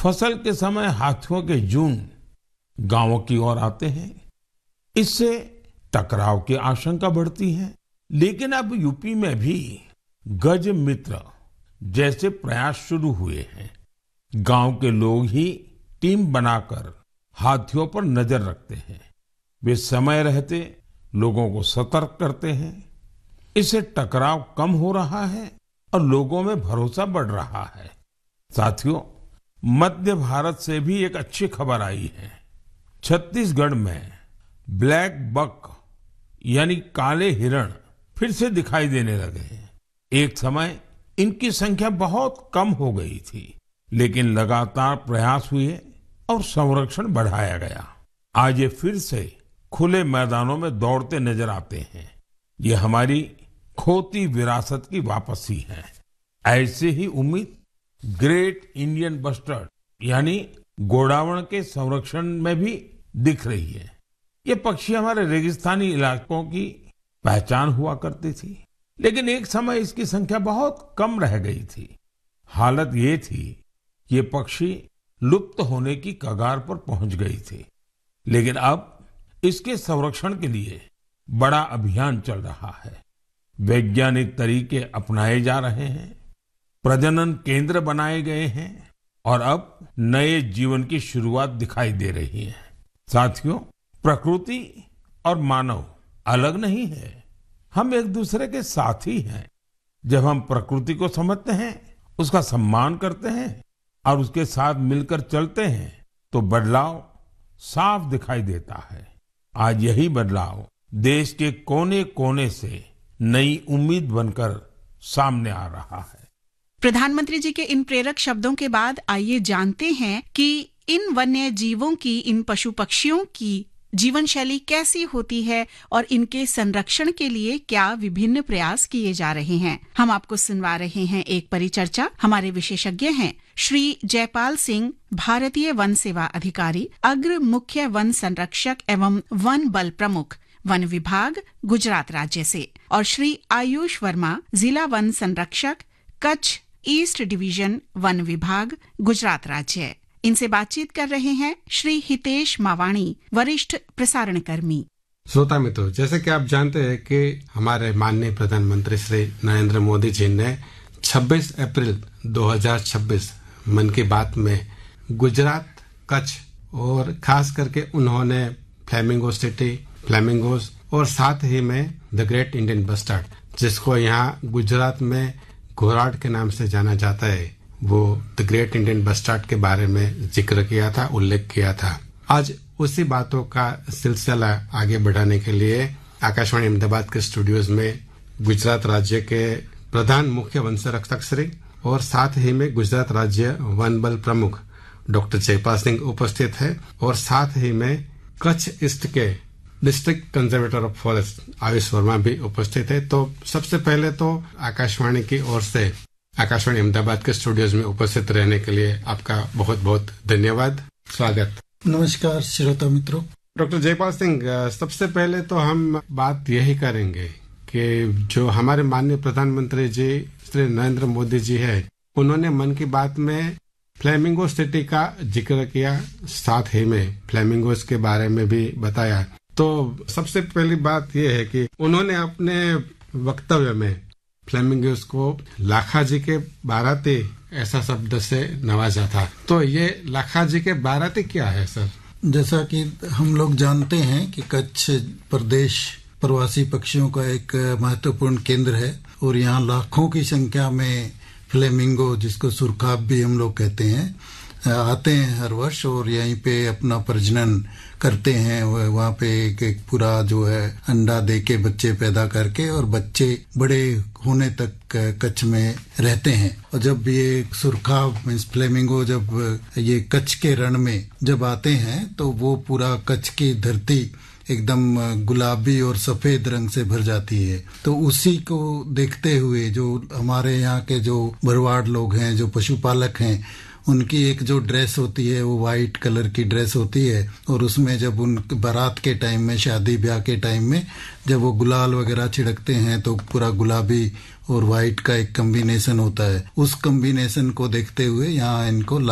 फसल के समय हाथियों के झुंड गांवों की ओर आते हैं। इससे टकराव की आशंका बढ़ती है। लेकिन अब यूपी में भी गज मित्र जैसे प्रयास शुरू हुए हैं। गांव के लोग ही टीम बनाकर हाथियों पर नजर रखते हैं। वे समय रहते लोगों को सतर्क करते हैं। इससे टकराव कम हो रहा है और लोगों में भरोसा बढ़ रहा है। साथियों, मध्य भारत से भी एक अच्छी खबर आई है। छत्तीसगढ़ में ब्लैक बक यानी काले हिरण फिर से दिखाई देने लगे हैं। एक समय इनकी संख्या बहुत कम हो गई थी, लेकिन लगातार प्रयास हुए और संरक्षण बढ़ाया गया। आज ये फिर से खुले मैदानों में दौड़ते नजर आते हैं। ये हमारी खोती विरासत की वापसी है। ऐसे ही उम्मीद ग्रेट इंडियन बस्टर्ड यानी गोडावण के संरक्षण में भी दिख रही है। ये पक्षी हमारे रेगिस्तानी इलाकों की पहचान हुआ करती थी, लेकिन एक समय इसकी संख्या बहुत कम रह गई थी। हालत ये थी कि ये पक्षी लुप्त होने की कगार पर पहुंच गई थी। लेकिन अब इसके संरक्षण के लिए बड़ा अभियान चल रहा है। वैज्ञानिक तरीके अपनाए जा रहे हैं, प्रजनन केंद्र बनाए गए हैं और अब नए जीवन की शुरुआत दिखाई दे रही है। साथियों, प्रकृति और मानव अलग नहीं है, हम एक दूसरे के साथी हैं। जब हम प्रकृति को समझते हैं, उसका सम्मान करते हैं और उसके साथ मिलकर चलते हैं, तो बदलाव साफ दिखाई देता है। आज यही बदलाव देश के कोने कोने से नई उम्मीद बनकर सामने आ रहा है। प्रधानमंत्री जी के इन प्रेरक शब्दों के बाद आइए जानते हैं कि इन वन्य जीवों की, इन पशु पक्षियों की जीवन शैली कैसी होती है और इनके संरक्षण के लिए क्या विभिन्न प्रयास किए जा रहे हैं। हम आपको सुनवा रहे हैं एक परिचर्चा। हमारे विशेषज्ञ हैं श्री जयपाल सिंह, भारतीय वन सेवा अधिकारी, अग्र मुख्य वन संरक्षक एवं वन बल प्रमुख, वन विभाग, गुजरात राज्य से, और श्री आयुष वर्मा, जिला वन संरक्षक, कच्छ ईस्ट डिवीजन, वन विभाग, गुजरात राज्य। इनसे बातचीत कर रहे हैं श्री हितेश मावाणी, वरिष्ठ प्रसारण कर्मी। श्रोता मित्रों, जैसे कि आप जानते हैं कि हमारे माननीय प्रधानमंत्री श्री नरेंद्र मोदी जी ने 26 अप्रैल 2026 मन की बात में गुजरात, कच्छ और खास करके उन्होंने फ्लेमिंगो सिटी, फ्लेमिंगोस और साथ ही में द ग्रेट इंडियन बस्टर्ड, जिसको यहाँ गुजरात में घोराड के नाम से जाना जाता है, वो द ग्रेट इंडियन बस्टर्ड के बारे में जिक्र किया था, उल्लेख किया था। आज उसी बातों का सिलसिला आगे बढ़ाने के लिए आकाशवाणी अहमदाबाद के स्टूडियोज में गुजरात राज्य के प्रधान मुख्य वन संरक्षक श्री और साथ ही में गुजरात राज्य वन बल प्रमुख डॉक्टर जयपाल सिंह उपस्थित है और साथ ही में कच्छ ईस्ट के district conservator of forest Ayush Verma भी उपस्थित है। तो सबसे पहले तो आकाशवाणी की ओर से आकाशवाणी अहमदाबाद के स्टूडियोज में उपस्थित रहने के लिए आपका बहुत बहुत धन्यवाद, स्वागत। नमस्कार श्रोता मित्रों। डॉक्टर जयपाल सिंह, सबसे पहले तो हम बात यही करेंगे कि जो हमारे माननीय प्रधानमंत्री जी श्री नरेंद्र मोदी जी है, उन्होंने मन की बात में फ्लेमिंगो सिटी का जिक्र किया, साथ ही में फ्लेमिंगोस के बारे में भी बताया। तो सबसे पहली बात यह है कि उन्होंने अपने वक्तव्य में फ्लेमिंगोस को लाखाजी के बाराती ऐसा शब्द से नवाजा था। तो ये लाखाजी के बाराती क्या है सर? जैसा कि हम लोग जानते हैं कि कच्छ प्रदेश प्रवासी पक्षियों का एक महत्वपूर्ण केंद्र है और यहाँ लाखों की संख्या में फ्लेमिंगो, जिसको सुरखाब भी हम लोग कहते हैं, आते हैं हर वर्ष और यहीं पे अपना प्रजनन करते हैं। वहाँ पे एक पूरा जो है अंडा दे के बच्चे पैदा करके और बच्चे बड़े होने तक कच्छ में रहते हैं। और जब ये सुरखाब मीन्स फ्लेमिंगो जब ये कच्छ के रण में जब आते हैं तो वो पूरा कच्छ की धरती एकदम गुलाबी और सफेद रंग से भर जाती है। तो उसी को देखते हुए जो हमारे यहाँ के जो भरवाड़ लोग हैं, जो पशुपालक हैं, उनकी एक जो ड्रेस होती है वो वाइट कलर की ड्रेस होती है और उसमें जब उन बारात के टाइम में, शादी ब्याह के टाइम में जब वो गुलाल वगैरह छिड़कते हैं तो पूरा गुलाबी और वाइट का एक कॉम्बिनेशन होता है। उस कॉम्बिनेशन को देखते हुए यहाँ इनको